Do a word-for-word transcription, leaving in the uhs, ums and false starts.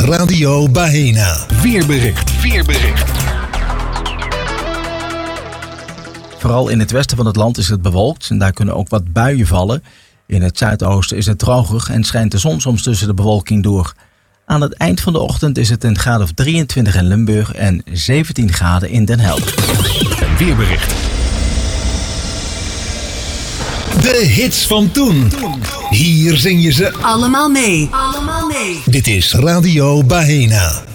Radio Bahena. Weerbericht. Weerbericht. Vooral in het westen van het land is het bewolkt en daar kunnen ook wat buien vallen. In het zuidoosten is het droger en schijnt de zon soms tussen de bewolking door. Aan het eind van de ochtend is het een graad of drieëntwintig in Limburg en zeventien graden in Den Helder. Weerbericht. De hits van toen. Hier zing je ze allemaal mee. Allemaal mee. Dit is Radio Bahena.